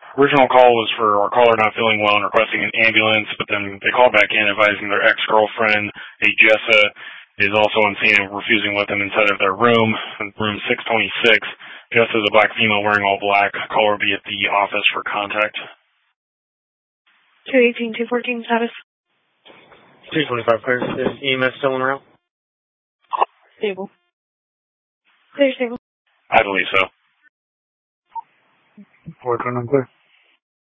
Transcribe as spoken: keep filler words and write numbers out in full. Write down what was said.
original call was for our caller not feeling well and requesting an ambulance, but then they called back in advising their ex-girlfriend, a Jessa, is also on scene and refusing to let them inside of their room, room six twenty-six. Jessa is a black female wearing all black. Caller will be at the office for contact. two eighteen, two fourteen status. two twenty-five clear. Is E M S still en route? Stable. Clear, stable. I believe so. four twenty-one clear.